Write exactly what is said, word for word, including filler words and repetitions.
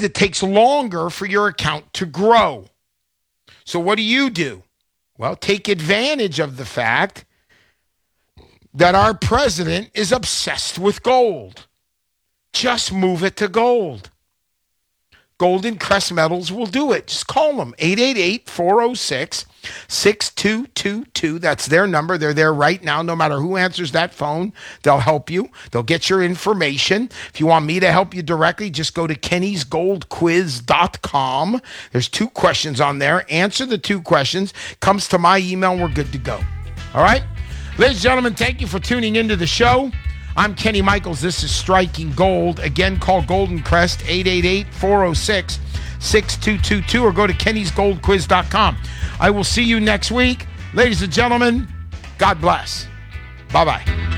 means it takes longer for your account to grow. So what do you do? Well, take advantage of the fact that our president is obsessed with gold. Just move it to gold. Golden Crest Metals will do it. Just call them, eight eight eight, four oh six, six two two two. That's their number. They're there right now. No matter who answers that phone, they'll help you. They'll get your information. If you want me to help you directly, just go to kennys gold quiz dot com. There's two questions on there. Answer the two questions. Comes to my email, we're good to go. All right? Ladies and gentlemen, thank you for tuning into the show. I'm Kenny Michaels. This is Striking Gold. Again, call Golden Crest, eight eight eight, four oh six, six two two two, or go to kennys gold quiz dot com. I will see you next week. Ladies and gentlemen, God bless. Bye-bye.